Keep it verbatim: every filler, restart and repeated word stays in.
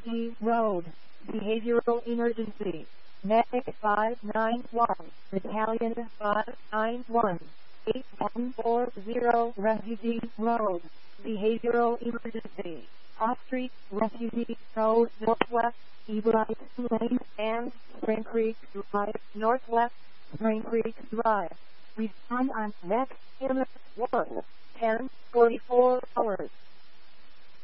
Refugee Road, Behavioral Emergency. Medic five nine one, Battalion five nine one, eight one four zero, Refugee Road, Behavioral Emergency. Off-Street, Refugee Road, Northwest, Ebright Lane, and Spring Creek Drive, Northwest, Spring Creek Drive. Respond on next M S one, ten forty-four hours.